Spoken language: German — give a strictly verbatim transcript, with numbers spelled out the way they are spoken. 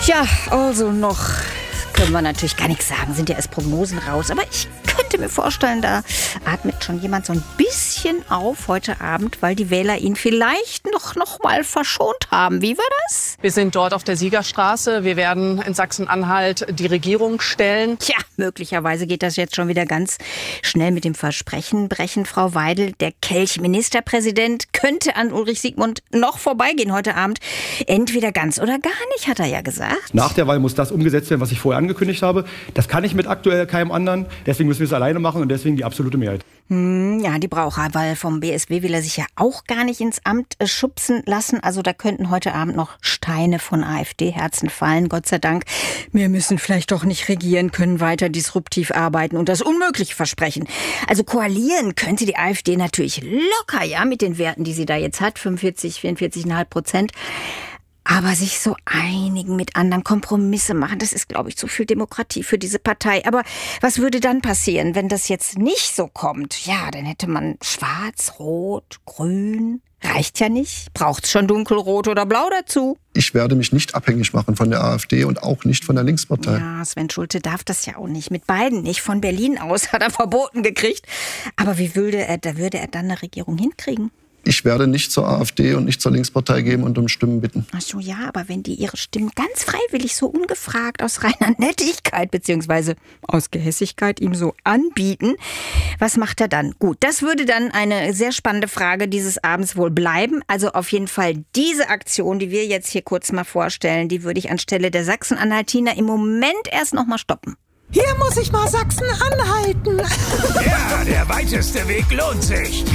Ja, also noch können wir natürlich gar nichts sagen, sind ja erst Prognosen raus. Aber ich könnte mir vorstellen, da atmet schon jemand so ein bisschen auf heute Abend, weil die Wähler ihn vielleicht noch, noch mal verschont haben. Wie war das? Wir sind dort auf der Siegerstraße. Wir werden in Sachsen-Anhalt die Regierung stellen. Tja, möglicherweise geht das jetzt schon wieder ganz schnell mit dem Versprechen brechen, Frau Weidel. Der Kelch-Ministerpräsident könnte an Ulrich Siegmund noch vorbeigehen heute Abend. Entweder ganz oder gar nicht, hat er ja gesagt. Nach der Wahl muss das umgesetzt werden, was ich vorher angekündigt habe. Das kann ich mit aktuell keinem anderen. Deswegen müssen wir es alleine machen und deswegen die absolute Mehrheit. Hm, ja, die braucht er, weil vom B S W will er sich ja auch gar nicht ins Amt äh, schubsen lassen. Also da könnten heute Abend noch Steine von AfD-Herzen fallen, Gott sei Dank. Wir müssen vielleicht doch nicht regieren, können weiter disruptiv arbeiten und das Unmögliche versprechen. Also koalieren könnte die AfD natürlich locker, ja, mit den Werten, die sie da jetzt hat, fünfundvierzig, vierundvierzig Komma fünf Prozent. Aber sich so einigen, mit anderen Kompromisse machen, das ist, glaube ich, zu viel Demokratie für diese Partei. Aber was würde dann passieren, wenn das jetzt nicht so kommt? Ja, dann hätte man schwarz, rot, grün. Reicht ja nicht. Braucht's schon dunkelrot oder blau dazu? Ich werde mich nicht abhängig machen von der AfD und auch nicht von der Linkspartei. Ja, Sven Schulte darf das ja auch nicht. Mit beiden nicht. Von Berlin aus hat er verboten gekriegt. Aber wie würde er, da würde er dann eine Regierung hinkriegen? Ich werde nicht zur AfD und nicht zur Linkspartei gehen und um Stimmen bitten. Ach so, ja, aber wenn die ihre Stimmen ganz freiwillig, so ungefragt, aus reiner Nettigkeit bzw. aus Gehässigkeit ihm so anbieten, was macht er dann? Gut, das würde dann eine sehr spannende Frage dieses Abends wohl bleiben. Also auf jeden Fall diese Aktion, die wir jetzt hier kurz mal vorstellen, die würde ich anstelle der Sachsen-Anhaltiner im Moment erst noch mal stoppen. Hier muss ich mal Sachsen anhalten. Ja, der weiteste Weg lohnt sich.